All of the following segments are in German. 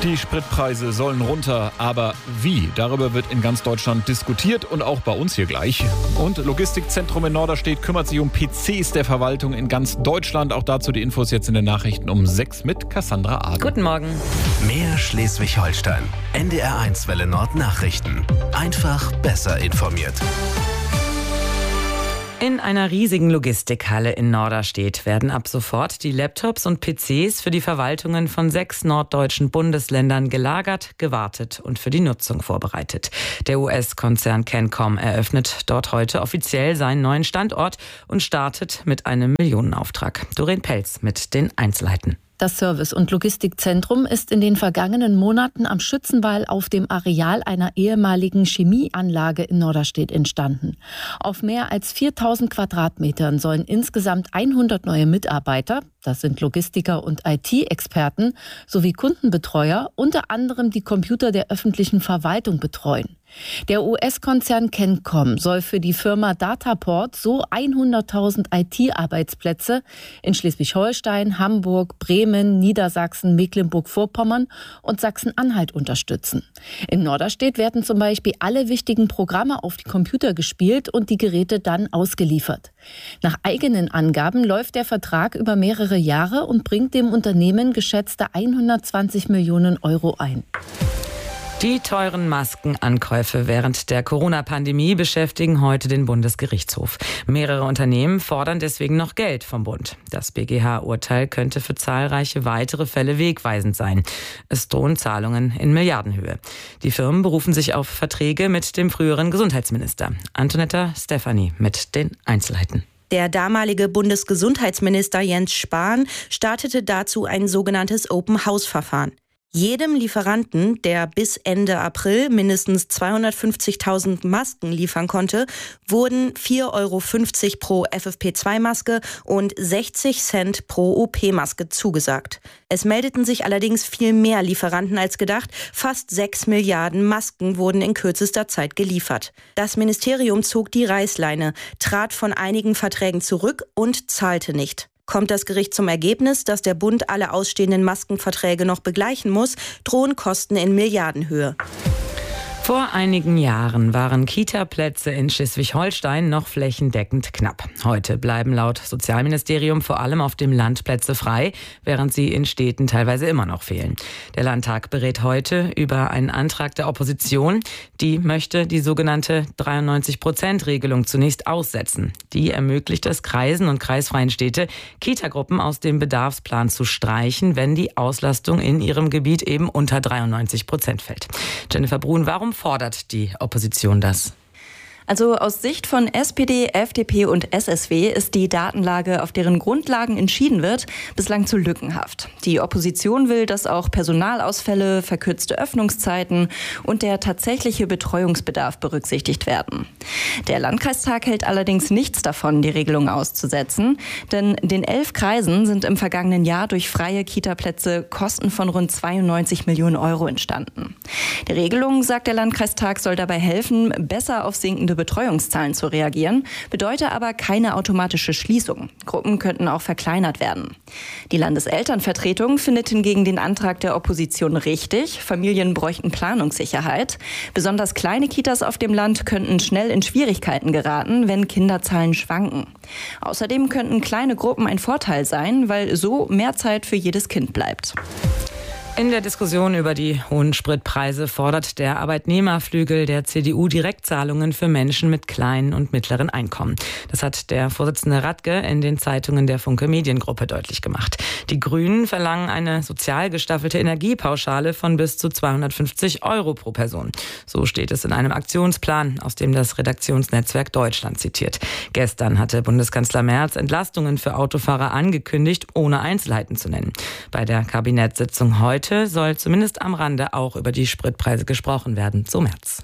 Die Spritpreise sollen runter, aber wie? Darüber wird in ganz Deutschland diskutiert und auch bei uns hier gleich. Und Logistikzentrum in Norderstedt kümmert sich um PCs der Verwaltung in ganz Deutschland. Auch dazu die Infos jetzt in den Nachrichten um 6 mit Cassandra Adel. Guten Morgen. Mehr Schleswig-Holstein. NDR1 Welle Nord Nachrichten. Einfach besser informiert. In einer riesigen Logistikhalle in Norderstedt werden ab sofort die Laptops und PCs für die Verwaltungen von 6 norddeutschen Bundesländern gelagert, gewartet und für die Nutzung vorbereitet. Der US-Konzern Kencom eröffnet dort heute offiziell seinen neuen Standort und startet mit einem Millionenauftrag. Doreen Pelz mit den Einzelheiten. Das Service- und Logistikzentrum ist in den vergangenen Monaten am Schützenwall auf dem Areal einer ehemaligen Chemieanlage in Norderstedt entstanden. Auf mehr als 4000 Quadratmetern sollen insgesamt 100 neue Mitarbeiter, das sind Logistiker und IT-Experten, sowie Kundenbetreuer, unter anderem die Computer der öffentlichen Verwaltung betreuen. Der US-Konzern Kencom soll für die Firma Dataport so 100.000 IT-Arbeitsplätze in Schleswig-Holstein, Hamburg, Bremen, Niedersachsen, Mecklenburg-Vorpommern und Sachsen-Anhalt unterstützen. In Norderstedt werden zum Beispiel alle wichtigen Programme auf die Computer gespielt und die Geräte dann ausgeliefert. Nach eigenen Angaben läuft der Vertrag über mehrere Jahre und bringt dem Unternehmen geschätzte 120 Millionen Euro ein. Die teuren Maskenankäufe während der Corona-Pandemie beschäftigen heute den Bundesgerichtshof. Mehrere Unternehmen fordern deswegen noch Geld vom Bund. Das BGH-Urteil könnte für zahlreiche weitere Fälle wegweisend sein. Es drohen Zahlungen in Milliardenhöhe. Die Firmen berufen sich auf Verträge mit dem früheren Gesundheitsminister. Antonetta Stefani mit den Einzelheiten. Der damalige Bundesgesundheitsminister Jens Spahn startete dazu ein sogenanntes Open-House-Verfahren. Jedem Lieferanten, der bis Ende April mindestens 250.000 Masken liefern konnte, wurden 4,50 € pro FFP2-Maske und 60 Cent pro OP-Maske zugesagt. Es meldeten sich allerdings viel mehr Lieferanten als gedacht. Fast 6 Milliarden Masken wurden in kürzester Zeit geliefert. Das Ministerium zog die Reißleine, trat von einigen Verträgen zurück und zahlte nicht. Kommt das Gericht zum Ergebnis, dass der Bund alle ausstehenden Maskenverträge noch begleichen muss, drohen Kosten in Milliardenhöhe. Vor einigen Jahren waren Kita-Plätze in Schleswig-Holstein noch flächendeckend knapp. Heute bleiben laut Sozialministerium vor allem auf dem Land Plätze frei, während sie in Städten teilweise immer noch fehlen. Der Landtag berät heute über einen Antrag der Opposition. Die möchte die sogenannte 93%-Regelung zunächst aussetzen. Die ermöglicht es Kreisen und kreisfreien Städte, Kitagruppen aus dem Bedarfsplan zu streichen, wenn die Auslastung in ihrem Gebiet eben unter 93% fällt. Jennifer Brun, warum fordert die Opposition das? Also aus Sicht von SPD, FDP und SSW ist die Datenlage, auf deren Grundlagen entschieden wird, bislang zu lückenhaft. Die Opposition will, dass auch Personalausfälle, verkürzte Öffnungszeiten und der tatsächliche Betreuungsbedarf berücksichtigt werden. Der Landkreistag hält allerdings nichts davon, die Regelung auszusetzen, denn den 11 Kreisen sind im vergangenen Jahr durch freie Kitaplätze Kosten von rund 92 Millionen Euro entstanden. Die Regelung, sagt der Landkreistag, soll dabei helfen, besser auf sinkende Betreuungszahlen zu reagieren, bedeutet aber keine automatische Schließung. Gruppen könnten auch verkleinert werden. Die Landeselternvertretung findet hingegen den Antrag der Opposition richtig. Familien bräuchten Planungssicherheit. Besonders kleine Kitas auf dem Land könnten schnell in Schwierigkeiten geraten, wenn Kinderzahlen schwanken. Außerdem könnten kleine Gruppen ein Vorteil sein, weil so mehr Zeit für jedes Kind bleibt. In der Diskussion über die hohen Spritpreise fordert der Arbeitnehmerflügel der CDU Direktzahlungen für Menschen mit kleinen und mittleren Einkommen. Das hat der Vorsitzende Radke in den Zeitungen der Funke Mediengruppe deutlich gemacht. Die Grünen verlangen eine sozial gestaffelte Energiepauschale von bis zu 250 € pro Person. So steht es in einem Aktionsplan, aus dem das Redaktionsnetzwerk Deutschland zitiert. Gestern hatte Bundeskanzler Merz Entlastungen für Autofahrer angekündigt, ohne Einzelheiten zu nennen. Bei der Kabinettssitzung heute soll zumindest am Rande auch über die Spritpreise gesprochen werden, so Merz.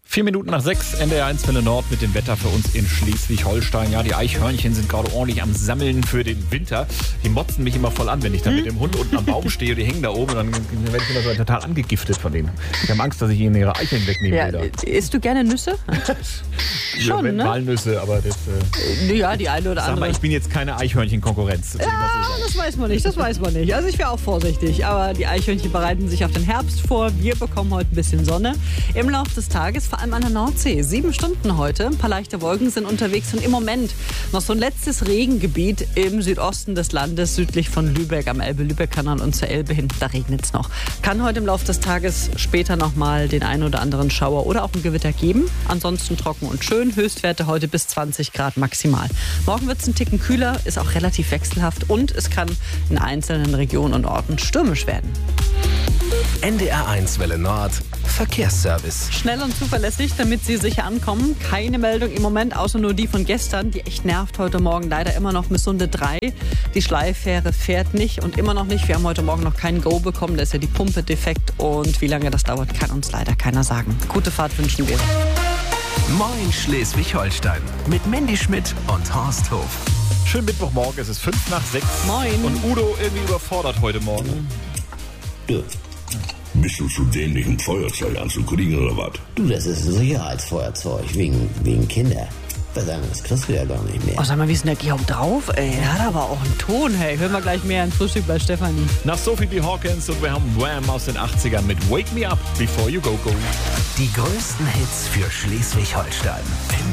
4 Minuten nach 6, NDR 1 Welle Nord mit dem Wetter für uns in Schleswig-Holstein. Ja, die Eichhörnchen sind gerade ordentlich am Sammeln für den Winter. Die motzen mich immer voll an, wenn ich da mit dem Hund unten am Baum stehe. Die hängen da oben und dann werde ich immer so total angegiftet von denen. Die haben Angst, dass ich ihnen ihre Eicheln wegnehmen will. Isst du gerne Nüsse? Schon, ne? Walnüsse, aber das... Ja, die eine oder Sag andere. mal, ich bin jetzt keine Eichhörnchen-Konkurrenz. Das weiß man nicht, Also ich wäre auch vorsichtig. Aber die Eichhörnchen bereiten sich auf den Herbst vor. Wir bekommen heute ein bisschen Sonne. Im Laufe des Tages, vor allem an der Nordsee. 7 Stunden heute. Ein paar leichte Wolken sind unterwegs. Und im Moment noch so ein letztes Regengebiet im Südosten des Landes, südlich von Lübeck, am Elbe-Lübeck-Kanal und zur Elbe hin. Da regnet es noch. Kann heute im Laufe des Tages später nochmal den einen oder anderen Schauer oder auch ein Gewitter geben. Ansonsten trocken und schön. Höchstwerte heute bis 20 Grad maximal. Morgen wird es ein Ticken kühler, ist auch relativ wechselhaft und es kann in einzelnen Regionen und Orten stürmisch werden. NDR 1 Welle Nord Verkehrsservice. Schnell und zuverlässig, damit Sie sicher ankommen. Keine Meldung im Moment, außer nur die von gestern, die echt nervt heute Morgen. Leider immer noch Missunde 3. Die Schleifähre fährt nicht und immer noch nicht. Wir haben heute Morgen noch kein Go bekommen, da ist ja die Pumpe defekt und wie lange das dauert, kann uns leider keiner sagen. Gute Fahrt wünschen wir. Moin Schleswig-Holstein mit Mandy Schmidt und Horst Hof. Schönen Mittwochmorgen, es ist 5 nach 6. Moin. Und Udo irgendwie überfordert heute Morgen. Ja. Bist du zu dämlich, ein Feuerzeug anzukriegen oder was? Du, das ist ein Sicherheitsfeuerzeug, wegen Kinder. Verdammt, das kriegst du ja gar nicht mehr. Oh, sag mal, wie ist denn der Georg drauf, ey? Der hat aber auch einen Ton, hey. Hören wir gleich mehr ein Frühstück bei Stefanie. Nach Sophie B. Hawkins und wir haben Wham aus den 80ern mit Wake Me Up Before You Go Go. Die größten Hits für Schleswig-Holstein.